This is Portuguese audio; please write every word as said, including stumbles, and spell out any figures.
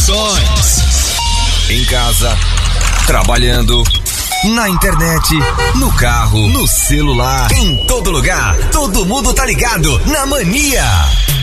Informações. Em casa, trabalhando, na internet, no carro, no celular, em todo lugar. Todo mundo tá ligado na Mania.